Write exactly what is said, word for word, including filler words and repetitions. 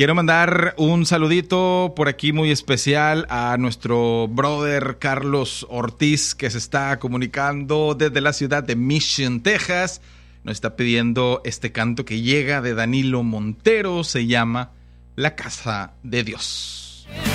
Quiero mandar un saludito por aquí muy especial a nuestro brother Carlos Ortiz, que se está comunicando desde la ciudad de Mission, Texas. Nos está pidiendo este canto que llega de Danilo Montero, se llama La Casa de Dios.